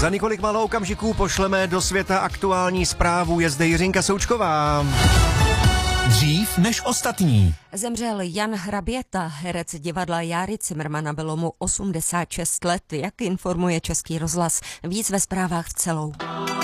Za několik malou okamžiků pošleme do světa aktuální zprávu. Je zde Jiřinka Součková. Dřív než ostatní. Zemřel Jan Hraběta, herec divadla Járy Cimrmana, bylo mu 86 let, jak informuje Český rozhlas. Víc ve zprávách v celou.